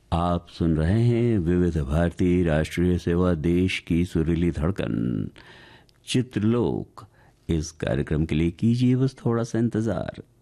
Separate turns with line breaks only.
आप सुन रहे हैं विविध भारती राष्ट्रीय सेवा, देश की सुरीली धड़कन, चित्रलोक। इस कार्यक्रम के लिए कीजिए बस थोड़ा सा इंतजार।